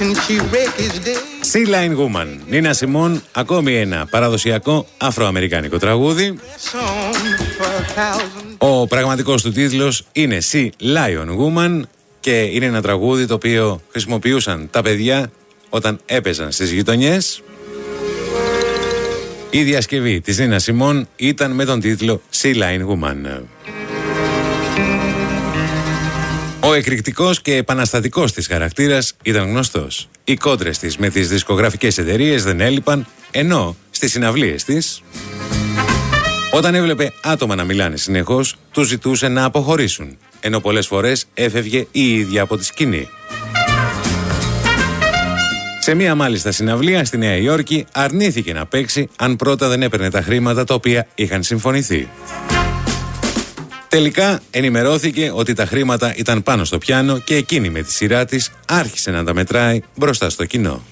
Sea Lion Woman, Νίνα Σιμών, ακόμη ένα παραδοσιακό αφροαμερικάνικο τραγούδι. Ο πραγματικός του τίτλος είναι Sea Lion Woman και είναι ένα τραγούδι το οποίο χρησιμοποιούσαν τα παιδιά όταν έπαιζαν στις γειτονιές. Η διασκευή της Νίνα Σιμών ήταν με τον τίτλο Sea Lion Woman. Ο εκρηκτικός και επαναστατικός της χαρακτήρας ήταν γνωστός. Οι κόντρες της με τις δισκογραφικές εταιρείες δεν έλειπαν, ενώ στις συναυλίες της, όταν έβλεπε άτομα να μιλάνε συνεχώς, τους ζητούσε να αποχωρήσουν, ενώ πολλές φορές έφευγε η ίδια από τη σκηνή. Σε μία μάλιστα συναυλία στη Νέα Υόρκη αρνήθηκε να παίξει αν πρώτα δεν έπαιρνε τα χρήματα τα οποία είχαν συμφωνηθεί. Τελικά ενημερώθηκε ότι τα χρήματα ήταν πάνω στο πιάνο και εκείνη με τη σειρά της άρχισε να τα μετράει μπροστά στο κοινό.